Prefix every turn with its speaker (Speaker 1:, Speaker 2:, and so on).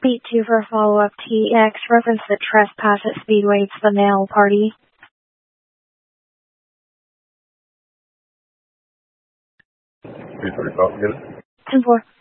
Speaker 1: Beat 2 for follow-up. TX reference that trespass at Speedway. It's the male party.
Speaker 2: 335, get it?
Speaker 1: 10-4.